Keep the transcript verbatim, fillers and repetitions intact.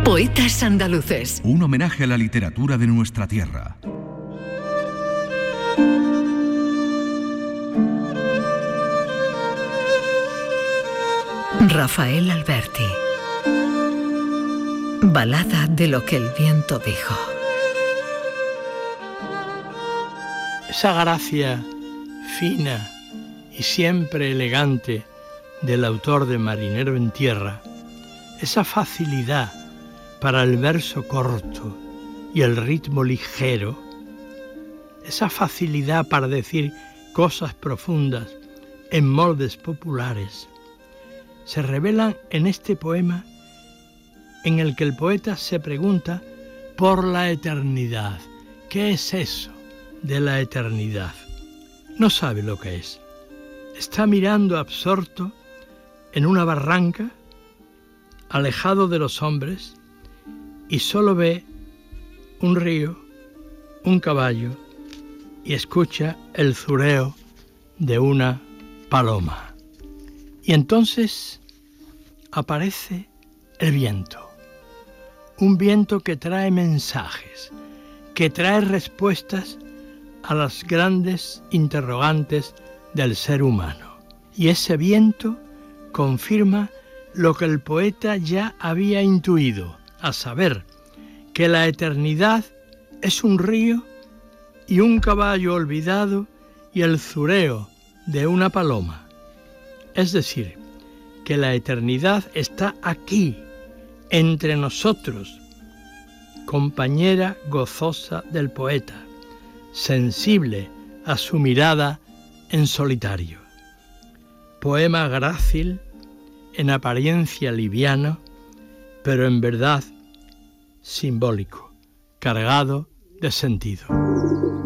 Poetas andaluces. Un homenaje a la literatura de nuestra tierra. Rafael Alberti. Balada de lo que el viento dijo. Esa gracia fina y siempre elegante del autor de Marinero en Tierra, esa facilidad para el verso corto y el ritmo ligero, esa facilidad para decir cosas profundas en moldes populares, se revelan en este poema en el que el poeta se pregunta por la eternidad. ¿Qué es eso de la eternidad? No sabe lo que es. Está mirando absorto en una barranca, alejado de los hombres, y solo ve un río, un caballo, y escucha el zureo de una paloma. Y entonces aparece el viento, un viento que trae mensajes, que trae respuestas a las grandes interrogantes del ser humano. Y ese viento confirma lo que el poeta ya había intuido, a saber, que la eternidad es un río y un caballo olvidado y el zureo de una paloma. Es decir, que la eternidad está aquí, entre nosotros, compañera gozosa del poeta, sensible a su mirada en solitario. Poema grácil, en apariencia liviano, pero en verdad simbólico, cargado de sentido.